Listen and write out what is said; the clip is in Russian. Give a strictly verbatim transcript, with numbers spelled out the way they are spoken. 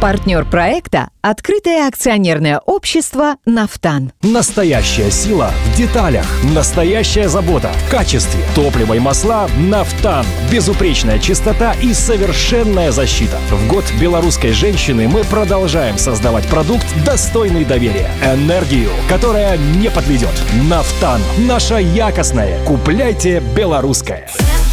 Партнер проекта – открытое акционерное общество «Нафтан». Настоящая сила в деталях. Настоящая забота в качестве. Топливо и масла «Нафтан». Безупречная чистота и совершенная защита. В год белорусской женщины мы продолжаем создавать продукт, достойный доверия. Энергию, которая не подведет. «Нафтан». Наша якостная. Купляйте белорусское.